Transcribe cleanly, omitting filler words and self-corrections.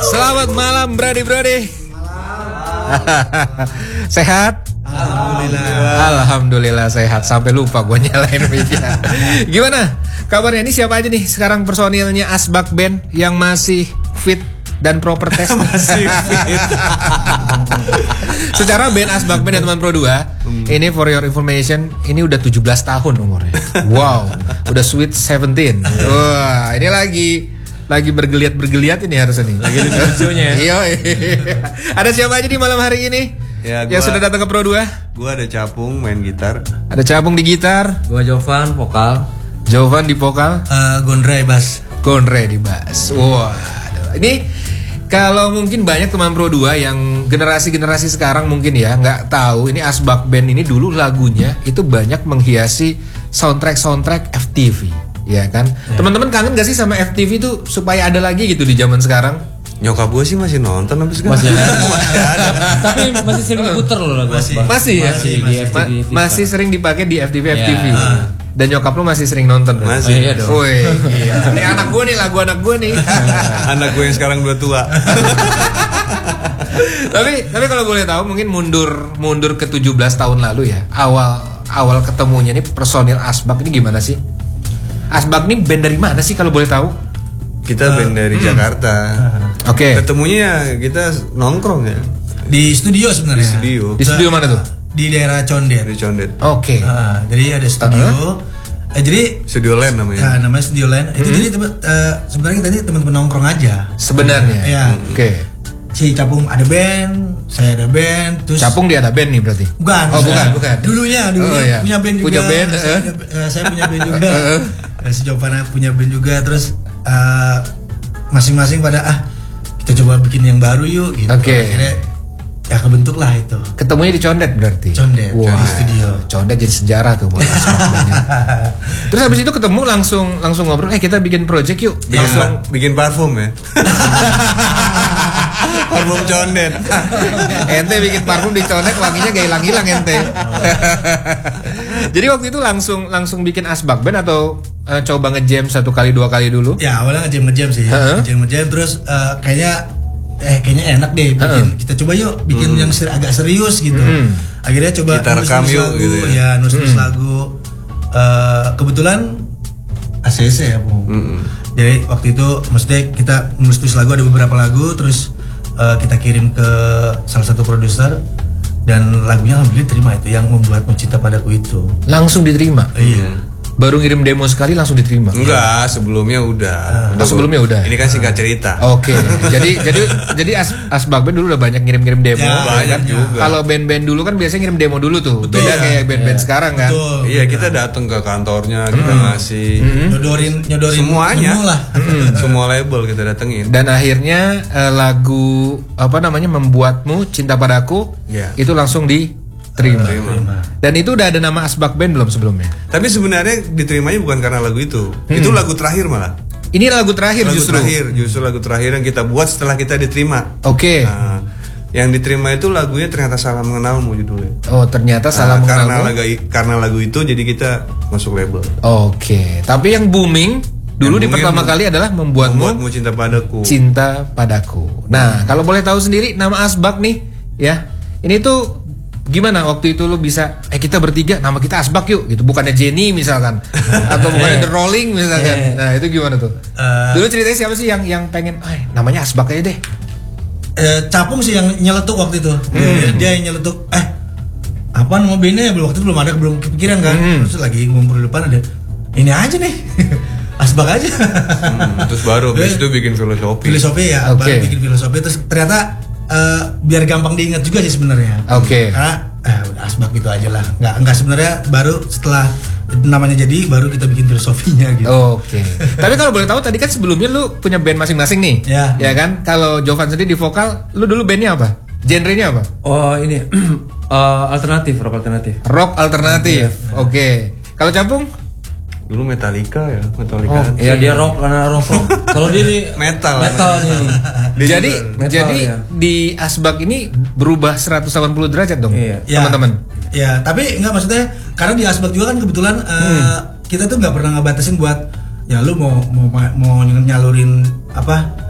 Selamat malam, Brody. Sehat? Alhamdulillah sehat. Sampai lupa gue nyalain media. Gimana kabarnya? Ini siapa aja nih sekarang personilnya Asbak Band yang masih fit dan proper test? Masih fit. Secara band Asbak Band dan teman Pro 2 ini for your information, ini udah 17 tahun umurnya. Wow, udah sweet 17. Wah, ini lagi bergeliat ini harusnya nih. Lagi lucu-lucunya ya. Iya. Ada siapa aja di malam hari ini? Ya, yang sudah datang ke Pro 2? Gua ada Capung main gitar. Ada Capung di gitar. Gua Jovan vokal. Jovan di vokal. Gondre bass. Gondre di bass. Wah, ini kalau mungkin banyak teman Pro 2 yang generasi sekarang mungkin ya nggak tahu ini Asbak Band ini dulu lagunya itu banyak menghiasi soundtrack FTV, ya kan? Ya. Teman-teman kangen gak sih sama FTV itu supaya ada lagi gitu di zaman sekarang? Nyokap gue sih masih nonton sampai sekarang. Masih ada. Tapi masih sering diputer loh lagu Asbak. Masih sering dipakai di FTV. Dan nyokap lu masih sering nonton? Masih. Iya dong. Woi, iya. Ini anak gue nih, lagu anak gue nih. Anak gue yang sekarang udah tua. tapi kalau boleh tahu mungkin mundur ke 17 tahun lalu ya. Awal ketemunya nih personil Asbak ini gimana sih? Asbak ini band dari mana sih kalau boleh tahu? Kita band dari Jakarta. Oke. Ketemunya kita nongkrong ya. Di studio sebenarnya. Di studio mana tuh? Di daerah Condet. Di Condet. Oke. Jadi ada studio. Jadi Studio Land namanya. Namanya Studio Land. Itu jadi sebenarnya kita ini teman nongkrong aja. Sebenarnya. Ya. Oke. Si Capung ada band, saya ada band, terus Capung dia ada band nih berarti? Bukan. Oh, bukan. Dulunya iya. punya band juga. Punya band. Saya punya band juga. Si Jovan punya band juga. Terus masing-masing pada kita coba bikin yang baru yuk gitu. Oke. Akhirnya ya kebentuk lah itu. Ketemunya di Condet berarti? Condet, Wah, di studio. Condet jadi sejarah tuh buat Asbak Bandnya. Terus habis itu ketemu langsung ngobrol, kita bikin project yuk. Bikin parfum ya. Parfum Condet. Ente bikin parfum di Condet, wanginya gak hilang-hilang ente. Jadi waktu itu langsung bikin Asbak Band atau coba ngejam 1 kali 2 kali dulu? Ya awalnya ngejam sih. Ngejam terus kayaknya enak deh bikin. Kita coba yuk bikin yang agak serius gitu. Akhirnya coba kita rekam yuk lagu, gitu ya nulis lagu. Kebetulan ACC ya Bu. Jadi waktu itu maksudnya kita nulis lagu, ada beberapa lagu, terus kita kirim ke salah satu produser dan lagunya alhamdulillah diterima, itu yang membuatmu cinta padaku itu. Langsung diterima? Iya. Baru ngirim demo sekali langsung diterima? Enggak, sebelumnya udah. Sebelumnya udah. Ini kan singkat cerita. Oke. Jadi Asbak Band dulu udah banyak ngirim demo. Ya, banyak juga. Kalau band-band dulu kan biasanya ngirim demo dulu tuh. Betul, beda kayak band-band sekarang kan. Betul. Iya, kita datang ke kantornya, kita ngasih Nyodorin semuanya. menu lah. Semua label kita datengin. Dan akhirnya lagu Membuatmu Cinta Padaku itu langsung diterima. Dan itu udah ada nama Asbak Band belum sebelumnya? Tapi sebenarnya diterimanya bukan karena lagu itu. Itu lagu terakhir malah. Ini lagu terakhir Justru lagu terakhir yang kita buat setelah kita diterima. Oke. Nah, yang diterima itu lagunya ternyata Salah Mengenalmu judulnya. Oh, ternyata Salah Mengenalmu. Karena lagu itu jadi kita masuk label. Oke. Tapi yang booming dulu di pertama kali adalah Membuatmu Cinta Padaku. Cinta Padaku. Nah, kalau boleh tahu sendiri nama Asbak nih, ya. Ini tuh gimana waktu itu lu bisa kita bertiga nama kita Asbak yuk gitu, bukannya Jenny misalkan atau bukannya The Rolling misalkan. Nah, itu gimana tuh? Dulu ceritanya siapa sih yang pengen namanya Asbak aja deh? Capung sih yang nyeletuk waktu itu. Dia yang nyeletuk apa nama bandnya waktu itu belum kepikiran kan. Terus lagi ngumpul di depan ada ini aja nih. Asbak aja. Terus baru habis itu bikin filosofi ya. Baru bikin filosofi, terus ternyata biar gampang diingat juga sih sebenarnya. Oke. Karena udah Asbak gitu aja lah. Nggak sebenarnya baru setelah namanya jadi baru kita bikin filosofinya gitu. Oke. Tapi kalau boleh tahu tadi kan sebelumnya lu punya band masing-masing nih. Ya kan? Kalau Jovan sendiri di vokal, lu dulu bandnya apa? Genrenya apa? Oh, ini alternatif, rock alternatif. Rock alternatif. Oke. Kalau Capung? Dulu Metallica ya, Iya, dia rock karena rock. Kalau dia di metal nih. Jadi di Asbak ini berubah 180 derajat dong, teman-teman. Ya, tapi enggak, maksudnya karena di Asbak juga kan kebetulan kita tuh nggak pernah ngebatasin buat ya lu mau nyalurin apa